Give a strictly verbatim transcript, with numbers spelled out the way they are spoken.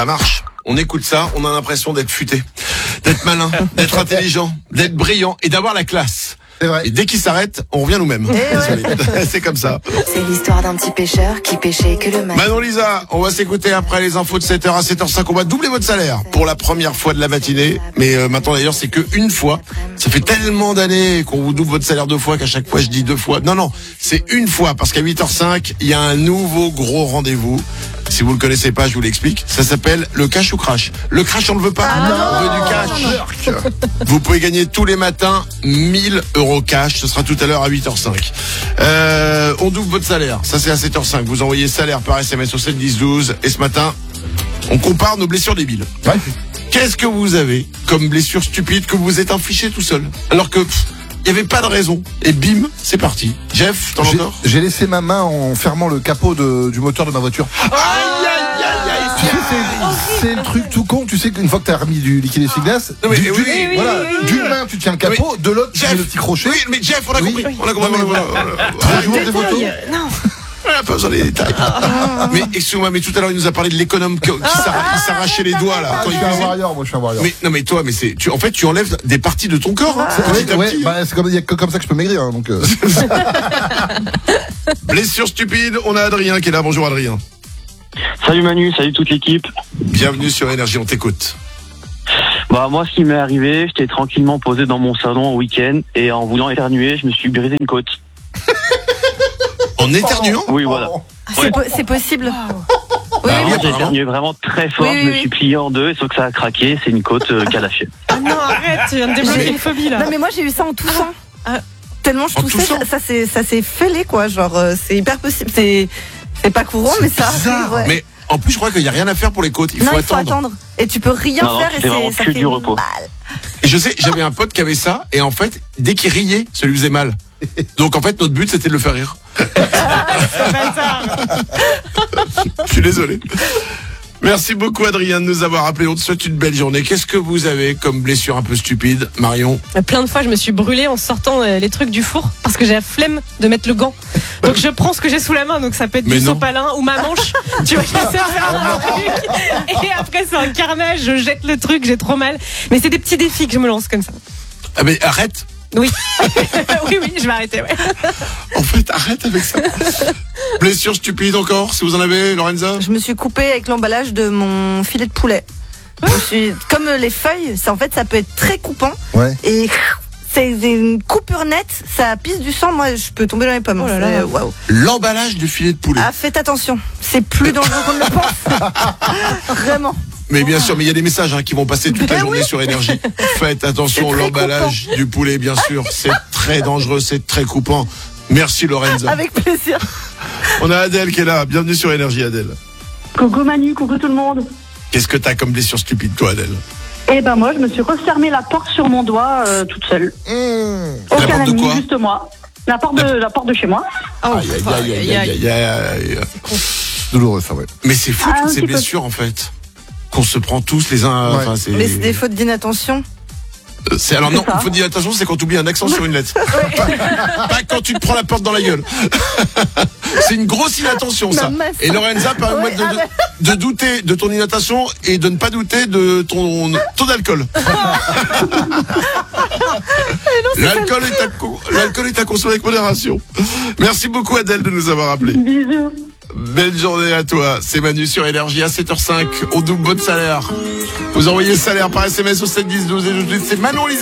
Ça marche. On écoute ça, on a l'impression d'être futé, d'être malin, d'être intelligent, d'être brillant et d'avoir la classe. C'est vrai. Et dès qu'il s'arrête, on revient nous-mêmes. Désolé. C'est comme ça. C'est l'histoire d'un petit pêcheur qui pêchait que le matin. Manon Lisa, on va s'écouter après les infos de sept heures à sept heures cinq. On va doubler votre salaire pour la première fois de la matinée. Mais euh, maintenant d'ailleurs, c'est que une fois. Ça fait tellement d'années qu'on vous double votre salaire deux fois qu'à chaque fois je dis deux fois. Non, non, c'est une fois parce qu'à huit heures cinq, il y a un nouveau gros rendez-vous. Si vous le connaissez pas, je vous l'explique. Ça s'appelle le cash ou crash. Le crash, on le veut pas. Ah, on veut du cash. Vous pouvez gagner tous les matins mille euros cash. Ce sera tout à l'heure à huit heures cinq. Euh, on double votre salaire. Ça, c'est à sept heures cinq. Vous envoyez salaire par S M S au sept dix douze. Et ce matin, on compare nos blessures débiles. Ouais. Qu'est-ce que vous avez comme blessure stupide que vous vous êtes infligé tout seul? Alors que il n'y avait pas de raison. Et bim, c'est parti. Jeff, t'en as J'ai, encore? j'ai laissé ma main en fermant le capot de, du moteur de ma voiture. Aïe, aïe, aïe, aïe. Tu sais, c'est, c'est le truc tout con. Tu sais qu'une fois que t'as remis du liquide essuie-glace, Non, mais du- oui, du- oui, voilà, oui, oui, d'une oui. main tu tiens le capot, de l'autre tu Jeff. mets le petit crochet. Oui, mais Jeff, on a Oui. compris. On a compris. Non, mais voilà, voilà. voilà, voilà. Très jour des photos. Non. On a pas besoin des détails. Mais excuse-moi, mais tout à l'heure il nous a parlé de l'économe qui, qui s'arra- il s'arrachait les doigts là. Ah, Quand je il suis un cuisine. warrior, moi je suis un warrior. Mais non, mais toi, mais c'est, tu, en fait, tu enlèves des parties de ton corps. Hein, Ouais, petit à ouais, petit. bah, c'est comme, y a que comme ça que je peux maigrir, hein, donc. Euh... Blessure stupide. On a Adrien qui est là. Bonjour Adrien. Salut Manu, salut toute l'équipe. Bienvenue sur Énergie. On t'écoute. Bah moi ce qui m'est arrivé, j'étais tranquillement posé dans mon salon au week-end et en voulant éternuer, je me suis brisé une côte. En éternuant. Oui voilà. C'est, po- c'est possible. Oui, Bah oui, oui, Alors, j'ai apparemment. éternué vraiment très fort, Oui, je me oui, suis oui. plié en deux, sauf que ça a craqué, c'est une côte euh, qui a lâché. Ah non, arrête, tu viens de débloquer une phobie là. Non mais moi j'ai eu ça en toussant. Ah. Tellement je En toussais, toussant ça, ça s'est ça s'est fêlé quoi, genre euh, c'est hyper possible, c'est c'est pas courant mais ça arrive. Bizarre. Ouais. Mais en plus, je crois qu'il y a rien à faire pour les côtes. Il non, faut il faut attendre. attendre et tu peux rien Non, non, faire tu et fais vraiment c'est ça que fait du repos. mal. Et je sais, j'avais un pote qui avait ça, et en fait, dès qu'il riait, ça lui faisait mal. Donc en fait, notre but, c'était de le faire rire. Je suis désolé. Merci beaucoup, Adrien, de nous avoir appelé. On te souhaite une belle journée. Qu'est-ce que vous avez comme blessure un peu stupide, Marion? Plein de fois, je me suis brûlée en sortant euh, les trucs du four parce que j'ai la flemme de mettre le gant. Donc je prends ce que j'ai sous la main, donc ça peut être Mais du non. sopalin ou ma manche. Tu vois, j'essaie de faire un truc. Et après, c'est un carnage, je jette le truc, j'ai trop mal. Mais c'est des petits défis que je me lance comme ça. Ah mais arrête. Oui. oui, oui, je vais arrêter, ouais. En fait, arrête avec ça. Blessure stupide encore, si vous en avez, Lorenza? Je me suis coupée avec l'emballage de mon filet de poulet. Je me suis comme euh, les feuilles, ça en fait ça peut être très coupant Ouais. et c'est une coupure nette, ça pisse du sang, moi je peux tomber dans les pommes. Oh là là. C'est- waouh. L'emballage du filet de poulet. Ah faites attention, c'est plus dangereux qu'on ne le pense. Vraiment. Mais bien sûr, mais il y a des messages hein, qui vont passer toute la Ben journée oui. sur Énergie. Faites attention, C'est très l'emballage du poulet, bien sûr, c'est très dangereux, c'est très coupant. Merci Lorenza. Avec plaisir. On a Adèle qui est là. Bienvenue sur Énergie, Adèle. Coucou Manu, coucou tout le monde. Qu'est-ce que t'as comme blessure stupide, toi, Adèle? Eh ben moi, je me suis refermé la porte sur mon doigt euh, toute seule. Mmh. La Aucun porte de ami, quoi? juste moi. La porte de la porte de chez moi. Oh, Aïe, aïe, aïe, aïe, aïe, aïe, aïe. Douloureux ça, ouais. Mais c'est fou Ah, un toutes ces petit peu. blessures, en fait. Qu'on se prend tous les uns. Ouais. Enfin, c'est. Mais c'est des fautes d'inattention. Euh, c'est- alors non, C'est ça. il faut dire attention, c'est quand tu oublies un accent sur une lettre. Pas quand tu te prends la porte dans la gueule. C'est une grosse inattention, ça. Non, mais ça- Et Lorenza, permets-moi Ouais, de, ah de, de douter de ton inattention et de ne pas douter de ton taux d'alcool. L'alcool est, à co- l'alcool est à consommer avec modération. Merci beaucoup, Adèle, de nous avoir appelés. Bisous. Belle journée à toi. C'est Manu sur Énergie à sept heures cinq. On double votre salaire. Vous envoyez le salaire par S M S au sept dix douze et je vous dis c'est Manon Lisa.